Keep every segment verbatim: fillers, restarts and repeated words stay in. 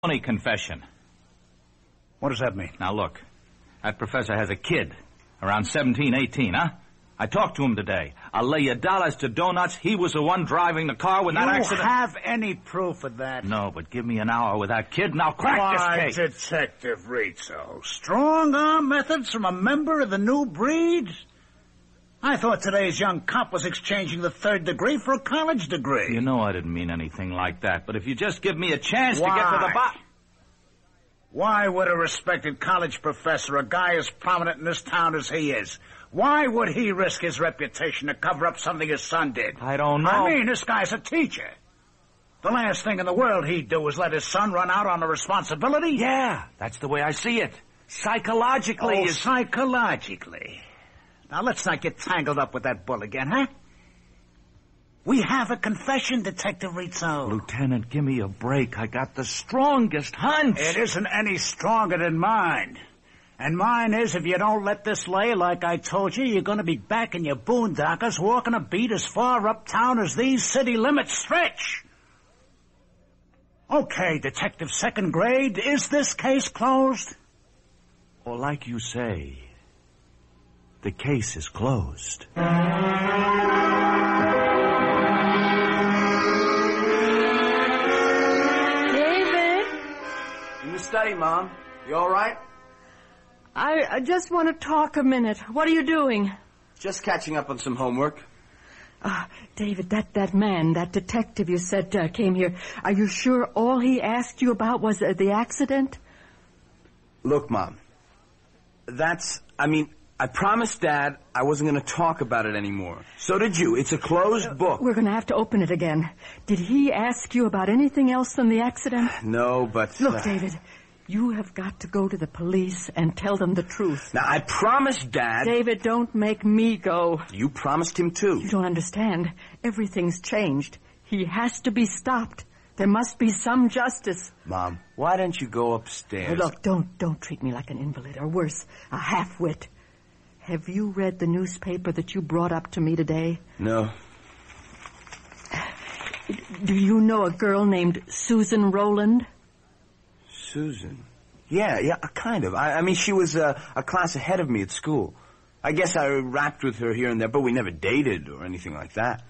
Phony confession. What does that mean? Now look, that professor has a kid, around seventeen, eighteen, huh? I talked to him today. I'll lay you dollars to donuts. He was the one driving the car when that you accident... You have any proof of that? No, but give me an hour with that kid and I'll crack Why, this case. Detective Rizzo, strong-arm methods from a member of the new breed? I thought today's young cop was exchanging the third degree for a college degree. You know I didn't mean anything like that, but if you just give me a chance Why? to get to the bottom... Why would a respected college professor, a guy as prominent in this town as he is, why would he risk his reputation to cover up something his son did? I don't know. I mean, this guy's a teacher. The last thing in the world he'd do is let his son run out on a responsibility. Yeah, that's the way I see it. Psychologically... Oh, is... psychologically. Now, let's not get tangled up with that bull again, huh? We have a confession, Detective Rizzo. Lieutenant, give me a break. I got the strongest hunch. It isn't any stronger than mine. And mine is, if you don't let this lay like I told you, you're going to be back in your boondockers walking a beat as far uptown as these city limits stretch. Okay, Detective Second Grade, is this case closed? Or like you say, the case is closed. Study, Mom. You all right? I, I just want to talk a minute. What are you doing? Just catching up on some homework. Uh, David, that, that man, that detective you said uh, came here, are you sure all he asked you about was uh, the accident? Look, Mom, that's, I mean, I promised Dad I wasn't going to talk about it anymore. So did you. It's a closed book. We're going to have to open it again. Did he ask you about anything else than the accident? No, but... Look, uh, David, you have got to go to the police and tell them the truth. Now, I promised Dad... David, don't make me go. You promised him, too. You don't understand. Everything's changed. He has to be stopped. There must be some justice. Mom, why don't you go upstairs? Oh, look, don't, don't treat me like an invalid, or worse, a half-wit. Have you read the newspaper that you brought up to me today? No. Do you know a girl named Susan Rowland? Susan? Yeah, yeah, kind of. I, I mean, she was uh, a class ahead of me at school. I guess I rapped with her here and there, but we never dated or anything like that.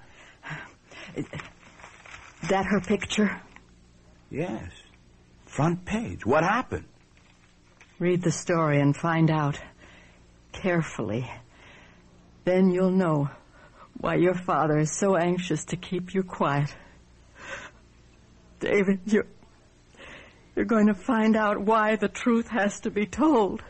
That her picture? Yes. Front page. What happened? Read the story and find out. Carefully. Then you'll know why your father is so anxious to keep you quiet. David, you're, you're going to find out why the truth has to be told.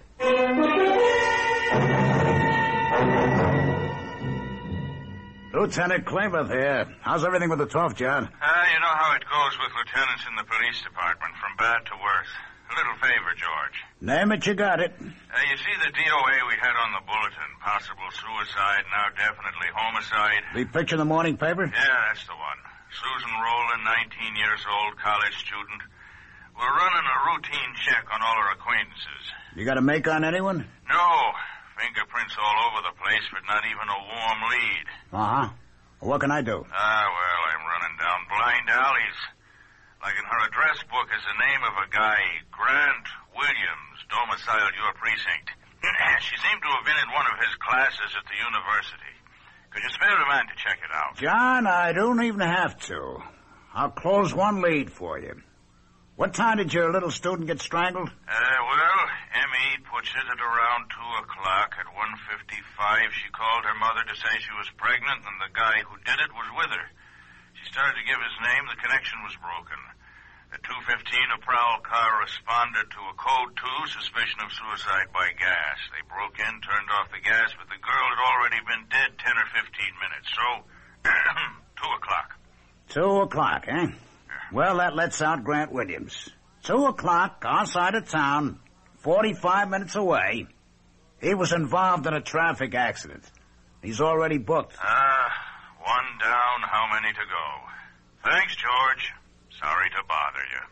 Lieutenant Klamath here. How's everything with the Toff, John? Uh, you know how it goes with lieutenants in the police department, from bad to worse. A little favor, George. Name it, you got it. Uh, you see the D O A we had on the bulletin? Possible suicide, now definitely homicide. The picture in the morning paper? Yeah, that's the one. Susan Rowland, nineteen years old, college student. We're running a routine check on all her acquaintances. You got a make on anyone? No. Fingerprints all over the place, but not even a warm lead. Uh-huh. What can I do? Ah, well, I'm running down blind alleys. Like in her address book is the name of a guy, Grant Williams, domiciled your precinct. She seemed to have been in one of his classes at the university. Could you spare a man to check it out? John, I don't even have to. I'll close one lead for you. What time did your little student get strangled? Uh, well, M E puts it at around two o'clock. At one fifty-five, she called her mother to say she was pregnant, and the guy who did it was with her. She started to give his name. The connection was broken. At two fifteen, a prowl car responded to a code two, suspicion of suicide by gas. They broke in, turned off the gas, but the girl had already been dead ten or fifteen minutes. So, two o'clock. Two o'clock, eh? Well, that lets out Grant Williams. Two o'clock, our side of town, forty-five minutes away. He was involved in a traffic accident. He's already booked. Ah, one down, how many to go? Thanks, George. Sorry to bother you.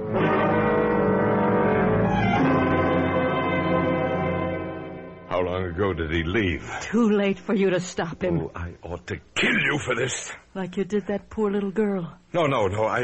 How long ago did he leave? Too late for you to stop him. Oh, I ought to kill you for this. Like you did that poor little girl. No, no, no. I